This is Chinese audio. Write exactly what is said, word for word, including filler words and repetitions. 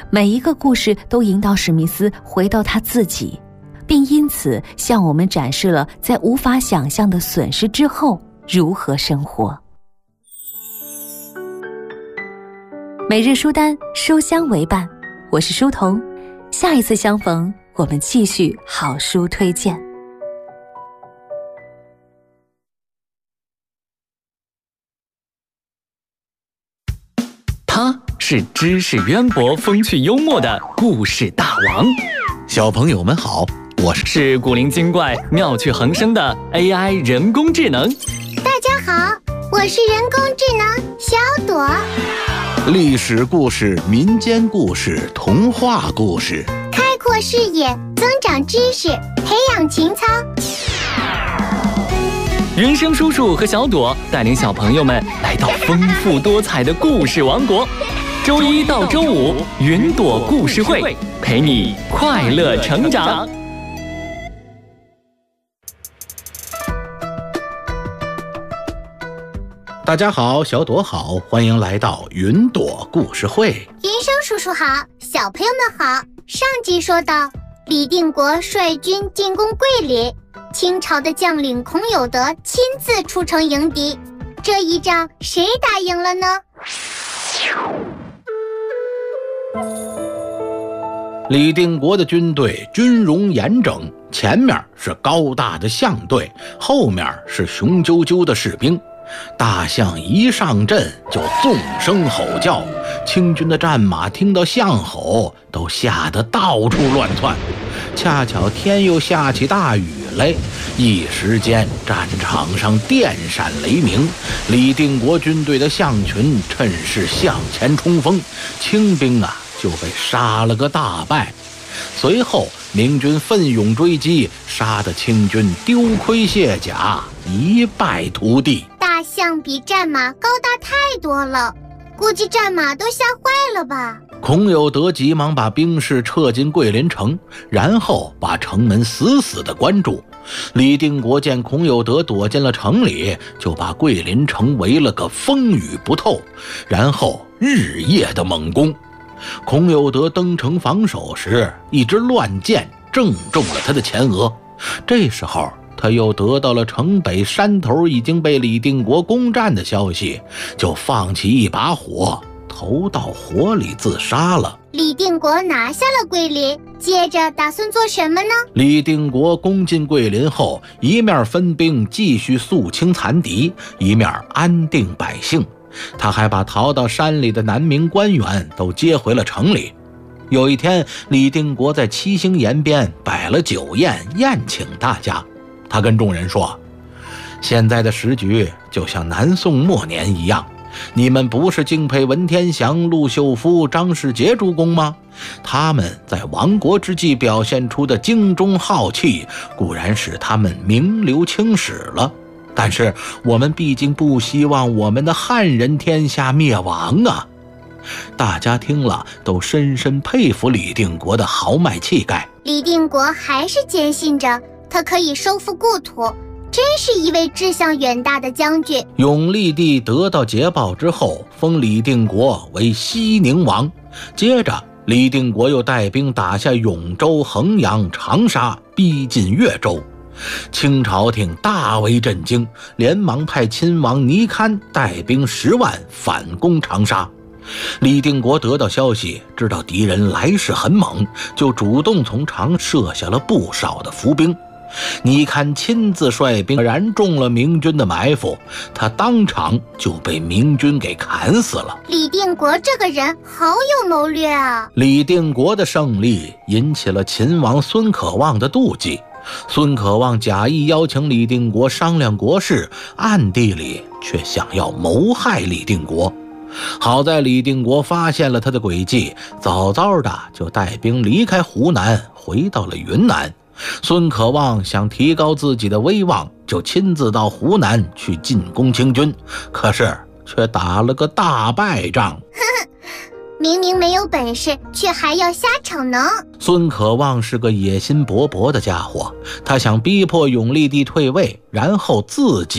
每一个故事都引导史密斯回到他自己，并因此向我们展示了在无法想象的损失之后如何生活。每日书单，书香为伴，我是书童，下一次相逢，我们继续好书推荐。 他是知识渊博、风趣幽默的故事大王。 小朋友们好，我是是古灵精怪、妙趣横生的 A I 人工智能。 大家好，我是人工智能小朵。 历史故事、民间故事、童话故事， 开阔视野，增长知识，培养情操。 云生叔叔和小朵带领小朋友们来到丰富多彩的故事王国。周一到周五，云朵故事会陪你快乐成长。 大家好，小朵好，欢迎来到云朵故事会。 云生叔叔好，小朋友们好。上集说到，李定国率军进攻桂林，清朝的将领孔有德亲自出城迎敌，这一仗谁打赢了呢？ 李定国的军队军容严整，前面是高大的象队，后面是雄赳赳的士兵。大象一上阵就纵声吼叫，清军的战马听到象吼都吓得到处乱窜。恰巧天又下起大雨来，一时间战场上电闪雷鸣，李定国军队的象群趁势向前冲锋，清兵啊就被杀了个大败。随后明军奋勇追击，杀得清军丢盔卸甲，一败涂地。 大象比战马高大太多了，估计战马都吓坏了吧。 孔有德急忙把兵士撤进桂林城，然后把城门死死地关住。李定国见孔有德躲进了城里，就把桂林城围了个风雨不透，然后日夜的猛攻。孔有德登城防守时，一支乱箭正中了他的前额。这时候他又得到了城北山头已经被李定国攻占的消息，就放起一把火，投到火里自杀了。 李定国拿下了桂林，接着打算做什么呢？ 李定国攻进桂林后，一面分兵继续肃清残敌，一面安定百姓。他还把逃到山里的南明官员都接回了城里。有一天，李定国在七星岩边摆了酒宴，宴请大家。他跟众人说，现在的时局就像南宋末年一样，你们不是敬佩文天祥、陆秀夫、张世杰诸公吗？他们在亡国之际表现出的精忠浩气，固然使他们名留青史了，但是我们毕竟不希望我们的汉人天下灭亡啊！大家听了都深深佩服李定国的豪迈气概。 李定国还是坚信着他可以收复故土，真是一位志向远大的将军。 永历帝得到捷报之后，封李定国为西宁王。接着李定国又带兵打下永州、衡阳、长沙，逼近越州。清朝廷大为震惊，连忙派亲王倪堪带兵十万反攻长沙。李定国得到消息，知道敌人来势很猛，就主动从长设下了不少的伏兵。倪堪亲自率兵燃中了明军的埋伏，他当场就被明军给砍死了。 李定国这个人好有谋略啊！ 李定国的胜利引起了秦王孙可望的妒忌，孙可望假意邀请李定国商量国事，暗地里却想要谋害李定国。好在李定国发现了他的诡计，早早的就带兵离开湖南，回到了云南。孙可望想提高自己的威望，就亲自到湖南去进攻清军，可是却打了个大败仗。 明明没有本事，却还要瞎逞能。 孙可望是个野心勃勃的家伙，他想逼迫永历帝退位，然后自己